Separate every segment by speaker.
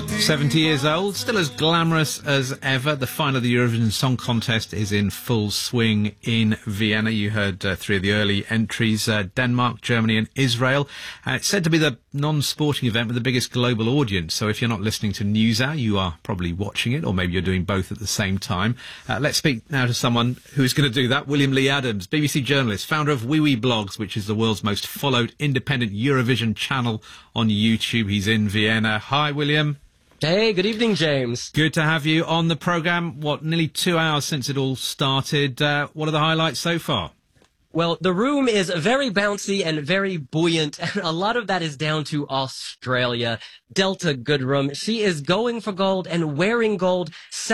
Speaker 1: 70 years old, still as glamorous as ever. The final of the Eurovision Song Contest is in full swing in Vienna. You heard three of the early entries, Denmark, Germany and Israel. It's said to be the non-sporting event with the biggest global audience. So if you're not listening to NewsHour, you are probably watching it, or maybe you're doing both at the same time. Let's speak now to someone who is going to do that. William Lee Adams, BBC journalist, founder of Wee Wee Blogs, which is the world's most followed independent Eurovision channel on YouTube. He's in Vienna. Hi, William.
Speaker 2: Hey, good evening, James.
Speaker 1: Good to have you on the programme. Nearly 2 hours since it all started. What are the highlights so far?
Speaker 2: Well, the room is very bouncy and very buoyant, and a lot of that is down to Australia. Delta Goodrem, she is going for gold and wearing gold,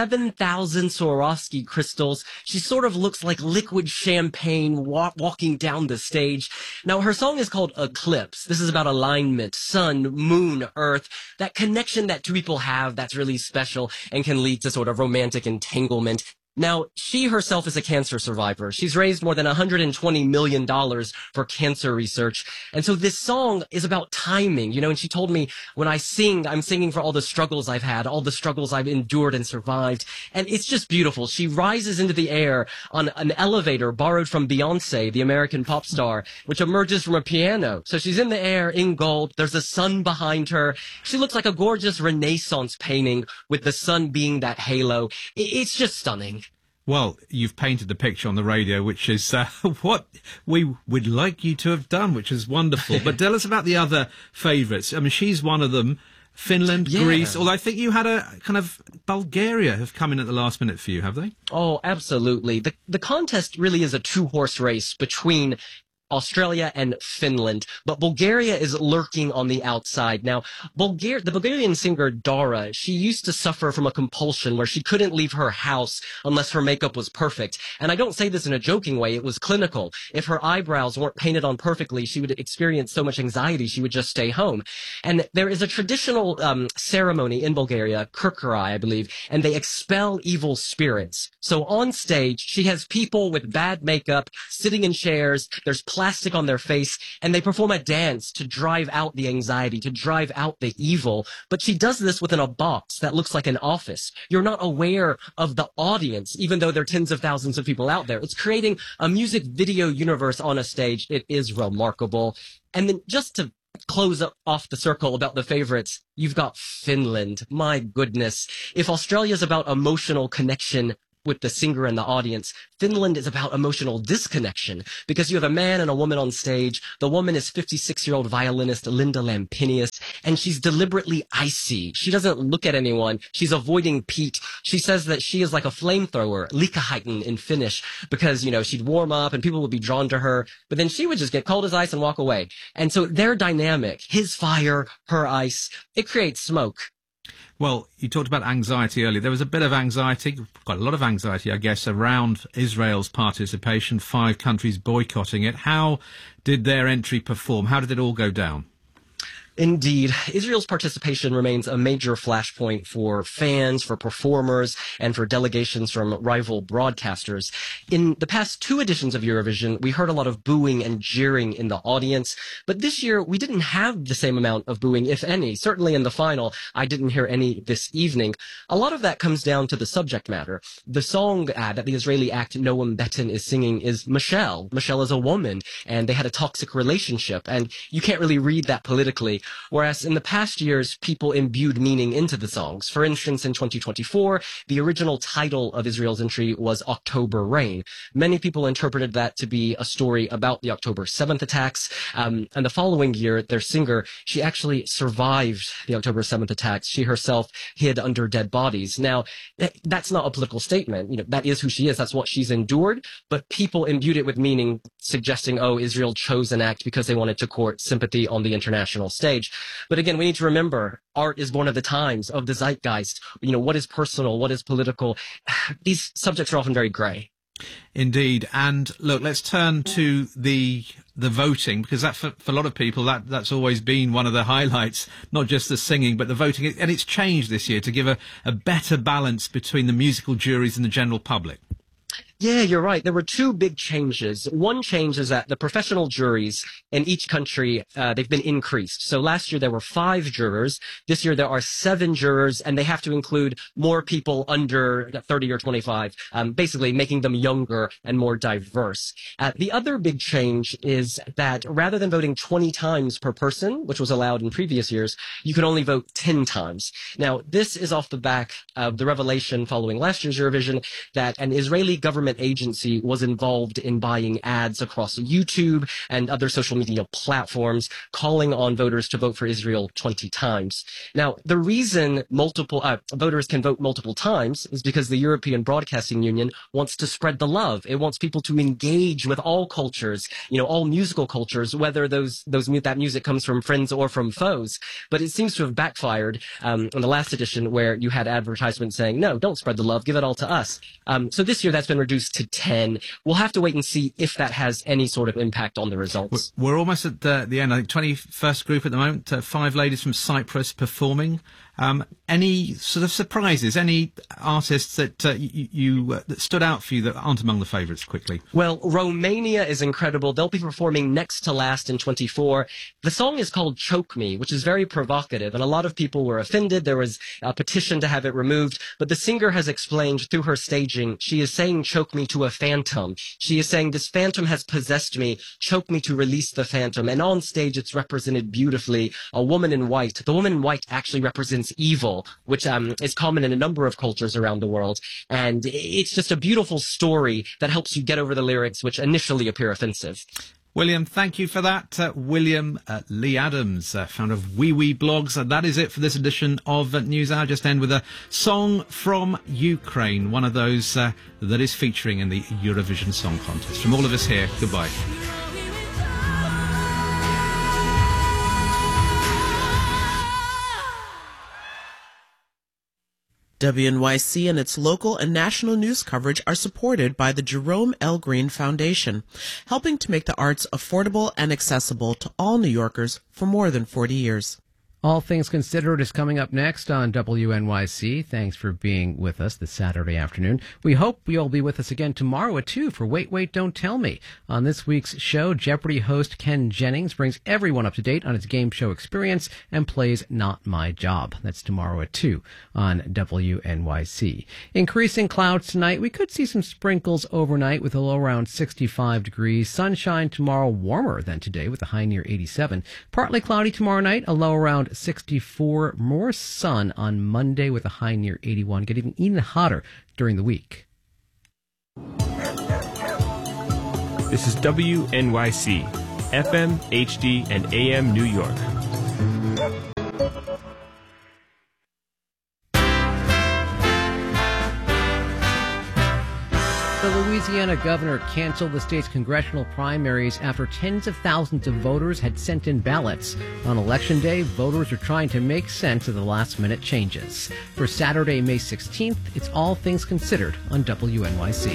Speaker 2: 7,000 Swarovski crystals. She sort of looks like liquid champagne walking down the stage. Now, her song is called Eclipse. This is about alignment, sun, moon, earth, that connection that two people have that's really special and can lead to sort of romantic entanglement. Now, she herself is a cancer survivor. She's raised more than $120 million for cancer research. And so this song is about timing, and she told me when I sing, I'm singing for all the struggles I've had, all the struggles I've endured and survived. And it's just beautiful. She rises into the air on an elevator borrowed from Beyonce, the American pop star, which emerges from a piano. So she's in the air in gold. There's a sun behind her. She looks like a gorgeous Renaissance painting with the sun being that halo. It's just stunning.
Speaker 1: Well, you've painted the picture on the radio, which is what we would like you to have done, which is wonderful. But tell us about the other favourites. I mean, she's one of them. Finland, Greece, although I think you had a kind of Bulgaria have come in at the last minute for you, have they?
Speaker 2: Oh, absolutely. The contest really is a two-horse race between Australia and Finland, but Bulgaria is lurking on the outside. Now, the Bulgarian singer Dara, she used to suffer from a compulsion where she couldn't leave her house unless her makeup was perfect. And I don't say this in a joking way, it was clinical. If her eyebrows weren't painted on perfectly, she would experience so much anxiety, she would just stay home. And there is a traditional ceremony in Bulgaria, Kurkurai, I believe, and they expel evil spirits. So on stage, she has people with bad makeup sitting in chairs, there's plastic on their face, and they perform a dance to drive out the anxiety, to drive out the evil. But she does this within a box that looks like an office. You're not aware of the audience, even though there are tens of thousands of people out there. It's creating a music video universe on a stage. It is remarkable. And then just to close off the circle about the favorites, you've got Finland. My goodness. If Australia's about emotional connection with the singer and the audience, Finland is about emotional disconnection because you have a man and a woman on stage. The woman is 56-year-old violinist Linda Lampinius, and she's deliberately icy. She doesn't look at anyone. She's avoiding Pete. She says that she is like a flamethrower, likaheiten in Finnish, because, she'd warm up and people would be drawn to her, but then she would just get cold as ice and walk away. And so their dynamic, his fire, her ice, it creates smoke.
Speaker 1: Well, you talked about anxiety earlier. There was a bit of anxiety, quite a lot of anxiety, I guess, around Israel's participation, 5 countries boycotting it. How did their entry perform? How did it all go down?
Speaker 2: Indeed, Israel's participation remains a major flashpoint for fans, for performers, and for delegations from rival broadcasters. In the past 2 editions of Eurovision, we heard a lot of booing and jeering in the audience, but this year we didn't have the same amount of booing, if any. Certainly in the final, I didn't hear any this evening. A lot of that comes down to the subject matter. The song that the Israeli act Noam Beton is singing is Michelle. Michelle is a woman, and they had a toxic relationship, and you can't really read that politically. Whereas in the past years, people imbued meaning into the songs. For instance, in 2024, the original title of Israel's entry was October Rain. Many people interpreted that to be a story about the October 7th attacks. And the following year, their singer, she actually survived the October 7th attacks. She herself hid under dead bodies. Now, that's not a political statement. That is who she is. That's what she's endured. But people imbued it with meaning, suggesting, Israel chose an act because they wanted to court sympathy on the international stage. But again, we need to remember art is born of the times, of the zeitgeist. What is personal? What is political? These subjects are often very grey.
Speaker 1: Indeed. And look, let's turn to the voting, because that for a lot of people, that's always been one of the highlights, not just the singing, but the voting. And it's changed this year to give a better balance between the musical juries and the general public.
Speaker 2: Yeah, you're right. There were two big changes. One change is that the professional juries in each country, they've been increased. So last year there were 5 jurors. This year there are 7 jurors, and they have to include more people under 30 or 25, basically making them younger and more diverse. The other big change is that rather than voting 20 times per person, which was allowed in previous years, you can only vote 10 times. Now, this is off the back of the revelation following last year's Eurovision that an Israeli government agency was involved in buying ads across YouTube and other social media platforms, calling on voters to vote for Israel 20 times. Now, the reason multiple voters can vote multiple times is because the European Broadcasting Union wants to spread the love. It wants people to engage with all cultures, all musical cultures, whether that music comes from friends or from foes. But it seems to have backfired on the last edition, where you had advertisements saying, no, don't spread the love, give it all to us. So this year that's been reduced to 10. We'll have to wait and see if that has any sort of impact on the results.
Speaker 1: We're almost at the end. I think 21st group at the moment, 5 ladies from Cyprus performing. Any sort of surprises? Any artists that that stood out for you that aren't among the favourites quickly?
Speaker 2: Well, Romania is incredible. They'll be performing next to last in 24. The song is called Choke Me, which is very provocative, and a lot of people were offended. There was a petition to have it removed, but the singer has explained through her staging, she is saying choke me to a phantom. She is saying this phantom has possessed me, choke me to release the phantom. And on stage it's represented beautifully. A woman in white. The woman in white actually represents evil, which is common in a number of cultures around the world. And it's just a beautiful story that helps you get over the lyrics, which initially appear offensive.
Speaker 1: William, thank you for that. William Lee Adams, founder of Wee Wee Blogs. And that is it for this edition of NewsHour. Just end with a song from Ukraine, one of those that is featuring in the Eurovision Song Contest. From all of us here, goodbye.
Speaker 3: WNYC and its local and national news coverage are supported by the Jerome L. Green Foundation, helping to make the arts affordable and accessible to all New Yorkers for more than 40 years.
Speaker 4: All Things Considered is coming up next on WNYC. Thanks for being with us this Saturday afternoon. We hope you'll be with us again tomorrow at 2 for Wait, Wait, Don't Tell Me. On this week's show, Jeopardy host Ken Jennings brings everyone up to date on his game show experience and plays Not My Job. That's tomorrow at 2 on WNYC. Increasing clouds tonight. We could see some sprinkles overnight with a low around 65 degrees. Sunshine tomorrow, warmer than today with a high near 87. Partly cloudy tomorrow night, a low around 64. More sun on Monday with a high near 81. Getting even hotter during the week.
Speaker 5: This is WNYC, FM, HD, and AM New York.
Speaker 4: The Louisiana governor canceled the state's congressional primaries after tens of thousands of voters had sent in ballots. On Election Day, voters are trying to make sense of the last-minute changes. For Saturday, May 16th, it's All Things Considered on WNYC.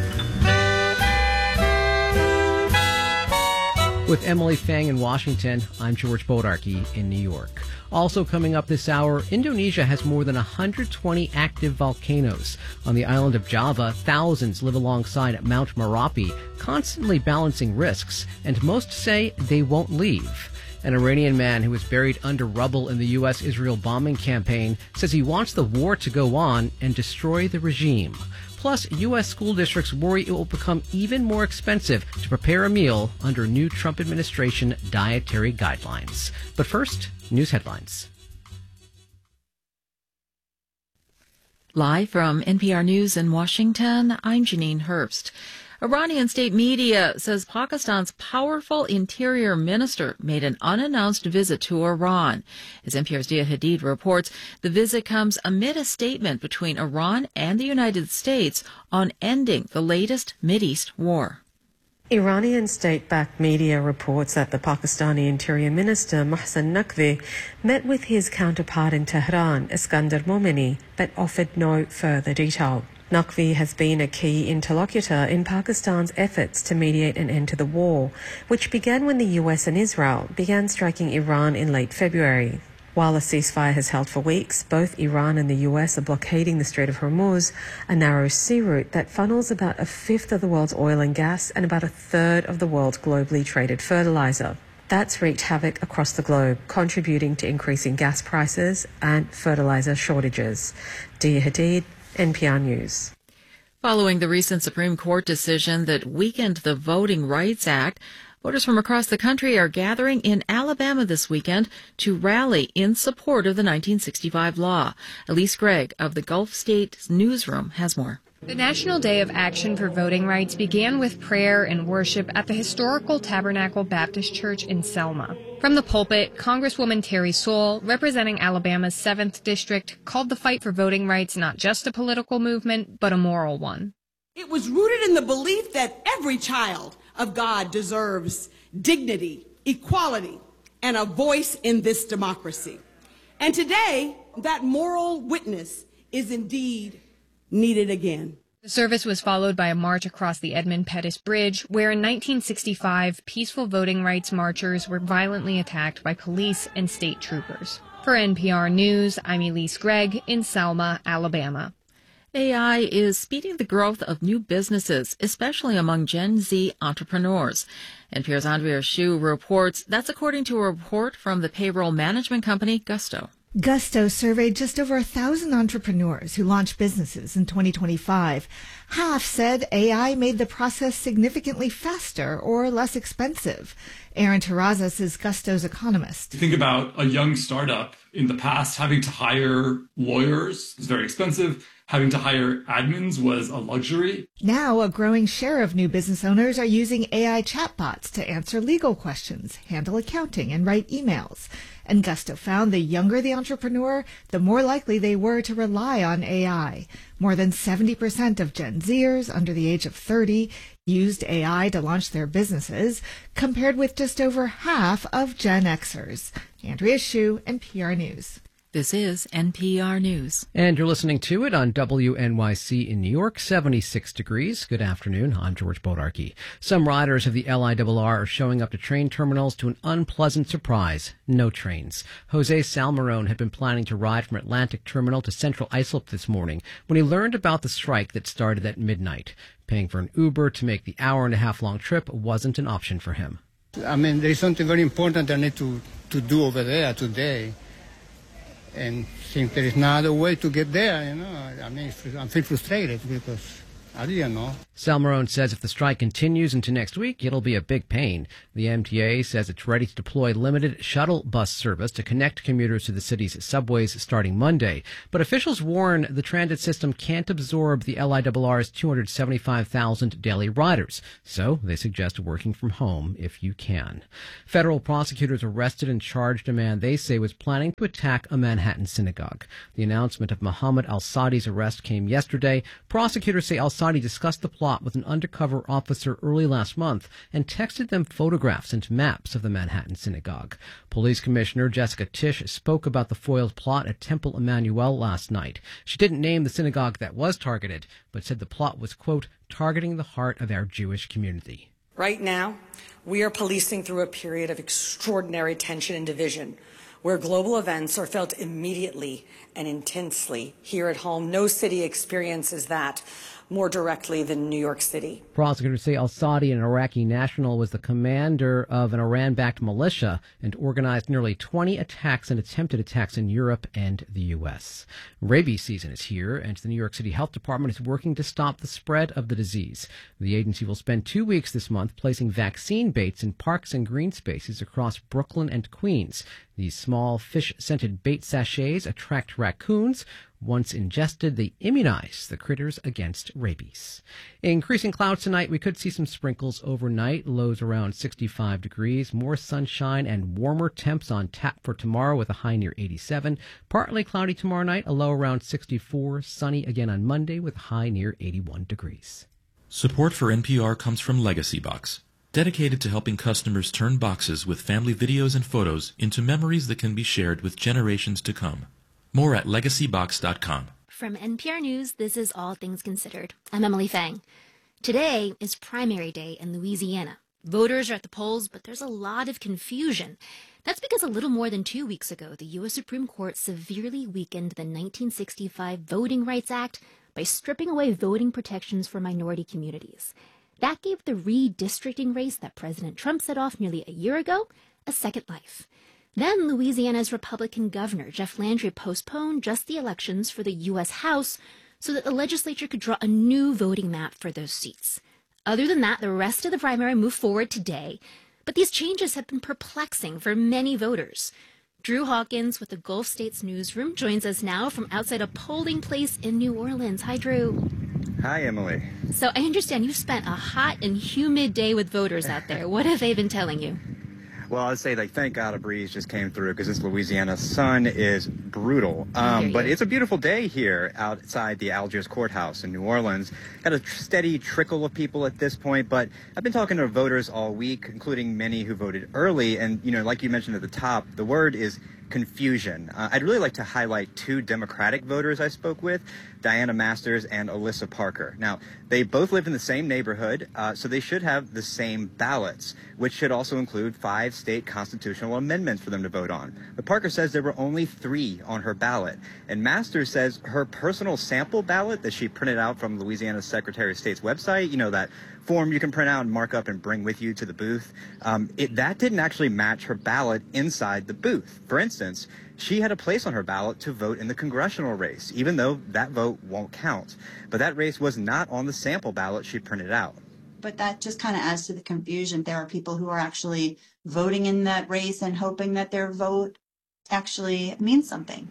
Speaker 4: With Emily Fang in Washington, I'm George Bodarky in New York. Also coming up this hour, Indonesia has more than 120 active volcanoes. On the island of Java, thousands live alongside Mount Merapi, constantly balancing risks, and most say they won't leave. An Iranian man who was buried under rubble in the U.S.-Israel bombing campaign says he wants the war to go on and destroy the regime. Plus, U.S. school districts worry it will become even more expensive to prepare a meal under new Trump administration dietary guidelines. But first, news headlines.
Speaker 6: Live from NPR News in Washington, I'm Janine Herbst. Iranian state media says Pakistan's powerful interior minister made an unannounced visit to Iran. As NPR's Dia Hadid reports, the visit comes amid a statement between Iran and the United States on ending the latest Mideast war.
Speaker 7: Iranian state-backed media reports that the Pakistani Interior Minister Mohsen Naqvi met with his counterpart in Tehran, Iskandar Momeni, but offered no further detail. Naqvi has been a key interlocutor in Pakistan's efforts to mediate an end to the war, which began when the US and Israel began striking Iran in late February. While a ceasefire has held for weeks, both Iran and the US are blockading the Strait of Hormuz, a narrow sea route that funnels about a fifth of the world's oil and gas and about a third of the world's globally traded fertilizer. That's wreaked havoc across the globe, contributing to increasing gas prices and fertilizer shortages. Dia Hadid, NPR News.
Speaker 6: Following the recent Supreme Court decision that weakened the Voting Rights Act, voters from across the country are gathering in Alabama this weekend to rally in support of the 1965 law. Elise Gregg of the Gulf State Newsroom has more.
Speaker 8: The National Day of Action for Voting Rights began with prayer and worship at the historical Tabernacle Baptist Church in Selma. From the pulpit, Congresswoman Terry Sowell, representing Alabama's 7th District, called the fight for voting rights not just a political movement, but a moral one.
Speaker 9: It was rooted in the belief that every child of God deserves dignity, equality, and a voice in this democracy. And today, that moral witness is indeed needed again.
Speaker 8: The service was followed by a march across the Edmund Pettus Bridge, where in 1965, peaceful voting rights marchers were violently attacked by police and state troopers. For NPR News, I'm Elise Gregg in Selma, Alabama.
Speaker 6: AI is speeding the growth of new businesses, especially among Gen Z entrepreneurs. NPR's Andrea Hsu reports that's according to a report from the payroll management company Gusto.
Speaker 10: Gusto surveyed just over 1,000 entrepreneurs who launched businesses in 2025. Half said AI made the process significantly faster or less expensive. Aaron Terrazas is Gusto's economist.
Speaker 11: Think about a young startup in the past having to hire lawyers is very expensive. Having to hire admins was a luxury.
Speaker 10: Now, a growing share of new business owners are using AI chatbots to answer legal questions, handle accounting, and write emails. And Gusto found the younger the entrepreneur, the more likely they were to rely on AI. More than 70% of Gen Zers under the age of 30 used AI to launch their businesses, compared with just over half of Gen Xers. Andrea Hsu, NPR News.
Speaker 6: This is NPR News.
Speaker 4: And you're listening to it on WNYC in New York, 76 degrees. Good afternoon. I'm George Bodarky. Some riders of the LIRR are showing up to train terminals to an unpleasant surprise. No trains. Jose Salmarone had been planning to ride from Atlantic Terminal to Central Islip this morning when he learned about the strike that started at midnight. Paying for an Uber to make the hour-and-a-half-long trip wasn't an option for him.
Speaker 12: I mean, there is something very important I need to do over there today. And since there is no other way to get there, I feel frustrated because I didn't know.
Speaker 4: Salmarone says if the strike continues into next week, it'll be a big pain. The MTA says it's ready to deploy limited shuttle bus service to connect commuters to the city's subways starting Monday. But officials warn the transit system can't absorb the LIRR's 275,000 daily riders. So they suggest working from home if you can. Federal prosecutors arrested and charged a man they say was planning to attack a Manhattan synagogue. The announcement of Mohammed al-Sadi's arrest came yesterday. Prosecutors say al-Sadi discussed the plot with an undercover officer early last month and texted them photographs and maps of the Manhattan synagogue. Police Commissioner Jessica Tisch spoke about the foiled plot at Temple Emmanuel last night. She didn't name the synagogue that was targeted, but said the plot was, quote, targeting the heart of our Jewish community.
Speaker 13: Right now, we are policing through a period of extraordinary tension and division, where global events are felt immediately and intensely. Here at home, no city experiences that more directly than New York City.
Speaker 4: Prosecutors say al-Sadi, an Iraqi national, was the commander of an Iran-backed militia and organized nearly 20 attacks and attempted attacks in Europe and the U.S. Rabies season is here, and the New York City Health Department is working to stop the spread of the disease. The agency will spend 2 weeks this month placing vaccine baits in parks and green spaces across Brooklyn and Queens. These small fish-scented bait sachets attract raccoons. Once ingested, they immunize the critters against rabies. Increasing clouds tonight, we could see some sprinkles overnight, lows around 65 degrees, more sunshine and warmer temps on tap for tomorrow with a high near 87. Partly cloudy tomorrow night, a low around 64, sunny again on Monday with a high near 81 degrees.
Speaker 14: Support for NPR comes from Legacy Box, dedicated to helping customers turn boxes with family videos and photos into memories that can be shared with generations to come. More at legacybox.com.
Speaker 15: From NPR News, this is All Things Considered. I'm Emily Fang. Today is primary day in Louisiana. Voters are at the polls, but there's a lot of confusion. That's because a little more than 2 weeks ago, the U.S. Supreme Court severely weakened the 1965 Voting Rights Act by stripping away voting protections for minority communities. That gave the redistricting race that President Trump set off nearly a year ago a second life. Then Louisiana's Republican governor, Jeff Landry, postponed just the elections for the U.S. House so that the legislature could draw a new voting map for those seats. Other than that, the rest of the primary moved forward today, but these changes have been perplexing for many voters. Drew Hawkins with the Gulf States Newsroom joins us now from outside a polling place in New Orleans. Hi, Drew.
Speaker 16: Hi, Emily.
Speaker 15: So I understand you've spent a hot and humid day with voters out there. What have they been telling you?
Speaker 16: Well, I'd say, thank God a breeze just came through because this Louisiana sun is brutal. But it's a beautiful day here outside the Algiers courthouse in New Orleans. Got a steady trickle of people at this point, but I've been talking to voters all week, including many who voted early. And, like you mentioned at the top, the word is confusion. I'd really like to highlight two Democratic voters I spoke with, Diana Masters and Alyssa Parker. Now, they both live in the same neighborhood, so they should have the same ballots, which should also include 5 state constitutional amendments for them to vote on. But Parker says there were only 3 on her ballot. And Masters says her personal sample ballot that she printed out from Louisiana's Secretary of State's website, that form you can print out and mark up and bring with you to the booth, that didn't actually match her ballot inside the booth. For instance, she had a place on her ballot to vote in the congressional race, even though that vote won't count. But that race was not on the sample ballot she printed out.
Speaker 17: But that just kind of adds to the confusion. There are people who are actually voting in that race and hoping that their vote actually means something.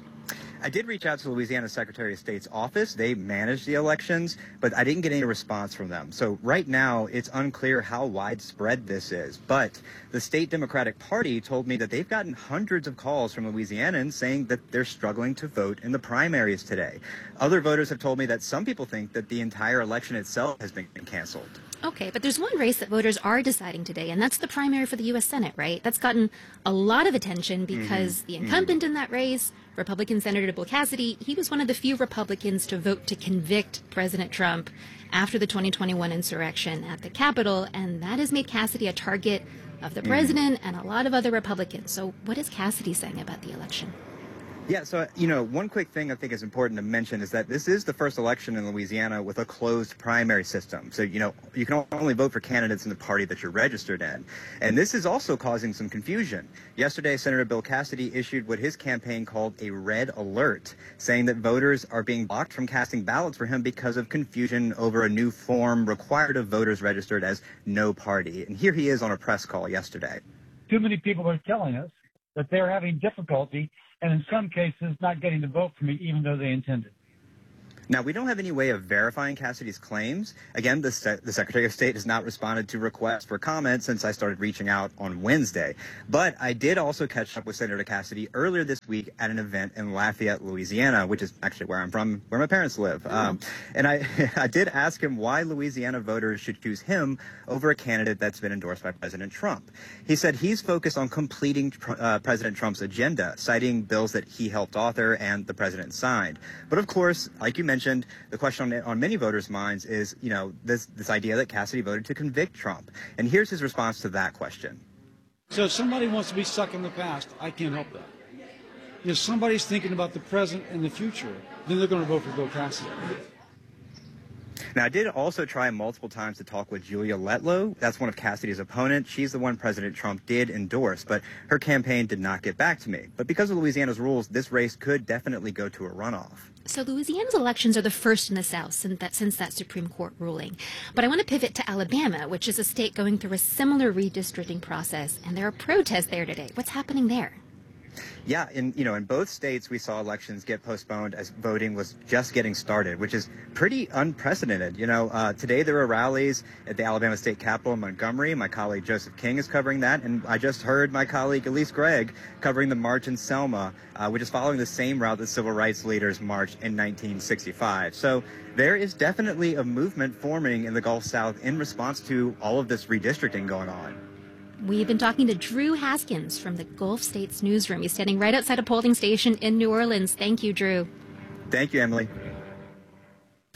Speaker 16: I did reach out to Louisiana Secretary of State's office. They manage the elections, but I didn't get any response from them. So right now, it's unclear how widespread this is. But the state Democratic Party told me that they've gotten hundreds of calls from Louisianans saying that they're struggling to vote in the primaries today. Other voters have told me that some people think that the entire election itself has been canceled.
Speaker 15: Okay, but there's one race that voters are deciding today, and that's the primary for the U.S. Senate, right? That's gotten a lot of attention because the incumbent in that race, Republican Senator Bill Cassidy, he was one of the few Republicans to vote to convict President Trump after the 2021 insurrection at the Capitol, and that has made Cassidy a target of the president and a lot of other Republicans. So what is Cassidy saying about the election?
Speaker 16: Yeah, so, one quick thing I think is important to mention is that this is the first election in Louisiana with a closed primary system. So, you can only vote for candidates in the party that you're registered in. And this is also causing some confusion. Yesterday, Senator Bill Cassidy issued what his campaign called a red alert, saying that voters are being blocked from casting ballots for him because of confusion over a new form required of voters registered as no party. And here he is on a press call yesterday.
Speaker 18: Too many people are telling us that they're having difficulty and in some cases not getting to vote for me even though they intended.
Speaker 16: Now, we don't have any way of verifying Cassidy's claims. Again, the Secretary of State has not responded to requests for comment since I started reaching out on Wednesday. But I did also catch up with Senator Cassidy earlier this week at an event in Lafayette, Louisiana, which is actually where I'm from, where my parents live. And I did ask him why Louisiana voters should choose him over a candidate that's been endorsed by President Trump. He said he's focused on completing President Trump's agenda, citing bills that he helped author and the president signed. But of course, like you mentioned, the question on many voters' minds is, this idea that Cassidy voted to convict Trump. And here's his response to that question.
Speaker 18: So if somebody wants to be stuck in the past, I can't help that. If somebody's thinking about the present and the future, then they're going to vote for Bill Cassidy.
Speaker 16: Now, I did also try multiple times to talk with Julia Letlow. That's one of Cassidy's opponents. She's the one President Trump did endorse, but her campaign did not get back to me. But because of Louisiana's rules, this race could definitely go to a runoff.
Speaker 15: So Louisiana's elections are the first in the South since that Supreme Court ruling. But I want to pivot to Alabama, which is a state going through a similar redistricting process, and there are protests there today. What's happening there?
Speaker 16: Yeah, in both states, we saw elections get postponed as voting was just getting started, which is pretty unprecedented. Today there were rallies at the Alabama State Capitol in Montgomery. My colleague Joseph King is covering that, and I just heard my colleague Elise Gregg covering the march in Selma, which is following the same route that civil rights leaders marched in 1965. So there is definitely a movement forming in the Gulf South in response to all of this redistricting going on.
Speaker 15: We've been talking to Drew Haskins from the Gulf States Newsroom. He's standing right outside a polling station in New Orleans. Thank you, Drew.
Speaker 16: Thank you, Emily.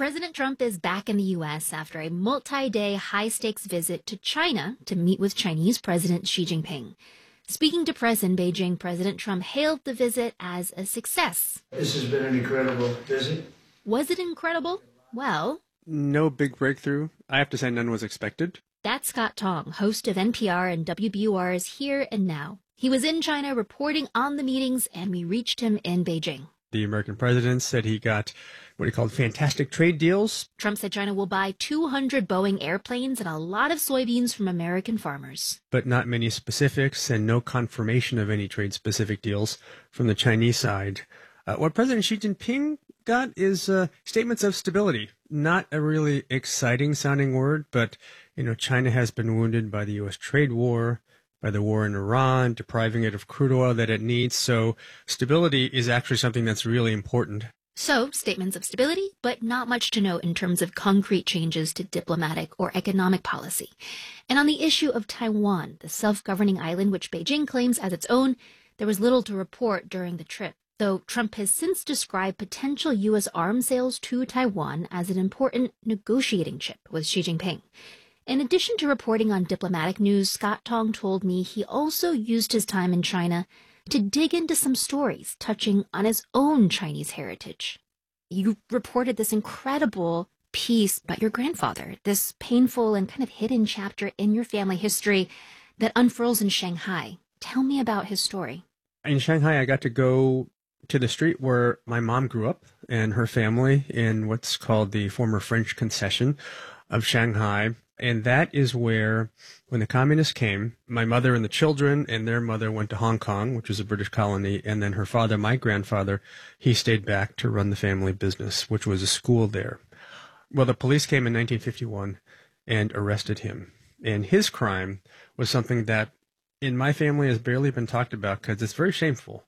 Speaker 15: President Trump is back in the U.S. after a multi-day high-stakes visit to China to meet with Chinese President Xi Jinping. Speaking to press in Beijing, President Trump hailed the visit as a success.
Speaker 19: This has been an incredible visit.
Speaker 15: Was it incredible? Well,
Speaker 20: no big breakthrough. I have to say none was expected.
Speaker 15: That's Scott Tong, host of NPR and WBUR's Here and Now. He was in China reporting on the meetings, and we reached him in Beijing.
Speaker 20: The American president said he got what he called fantastic trade deals.
Speaker 15: Trump said China will buy 200 Boeing airplanes and a lot of soybeans from American farmers.
Speaker 20: But not many specifics and no confirmation of any trade-specific deals from the Chinese side. What President Xi Jinping got is statements of stability. Not a really exciting-sounding word, but China has been wounded by the U.S. trade war, by the war in Iran, depriving it of crude oil that it needs. So stability is actually something that's really important.
Speaker 15: So, statements of stability, but not much to note in terms of concrete changes to diplomatic or economic policy. And on the issue of Taiwan, the self-governing island which Beijing claims as its own, there was little to report during the trip, though Trump has since described potential U.S. arms sales to Taiwan as an important negotiating chip with Xi Jinping. In addition to reporting on diplomatic news, Scott Tong told me he also used his time in China to dig into some stories touching on his own Chinese heritage. You reported this incredible piece about your grandfather, this painful and kind of hidden chapter in your family history that unfurls in Shanghai. Tell me about his story.
Speaker 20: In Shanghai, I got to go to the street where my mom grew up and her family in what's called the former French concession of Shanghai. And that is where, when the communists came, my mother and the children and their mother went to Hong Kong, which was a British colony, and then her father, my grandfather, he stayed back to run the family business, which was a school there. Well, the police came in 1951 and arrested him. And his crime was something that in my family has barely been talked about because it's very shameful.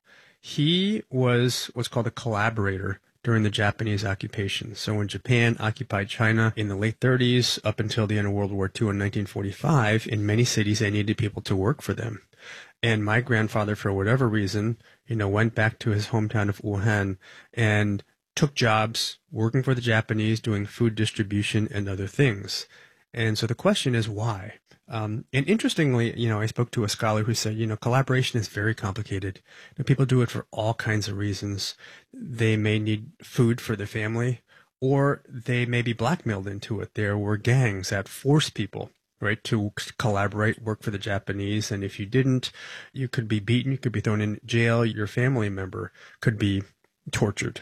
Speaker 20: He was what's called a collaborator during the Japanese occupation. So when Japan occupied China in the late 30s up until the end of World War II in 1945, in many cities they needed people to work for them. And my grandfather, for whatever reason, went back to his hometown of Wuhan and took jobs working for the Japanese, doing food distribution and other things. And so the question is why? And interestingly, I spoke to a scholar who said, collaboration is very complicated. People do it for all kinds of reasons. They may need food for their family, or they may be blackmailed into it. There were gangs that forced people, right, to collaborate, work for the Japanese. And if you didn't, you could be beaten, you could be thrown in jail, your family member could be tortured.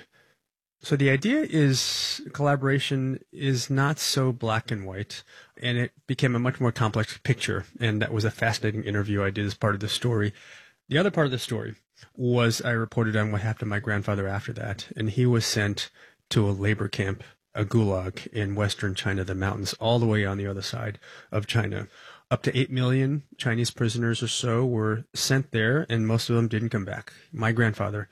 Speaker 20: So the idea is collaboration is not so black and white, and it became a much more complex picture, and that was a fascinating interview I did as part of the story. The other part of the story was I reported on what happened to my grandfather after that, and he was sent to a labor camp, a gulag in western China, the mountains, all the way on the other side of China. Up to 8 million Chinese prisoners or so were sent there, and most of them didn't come back. My grandfather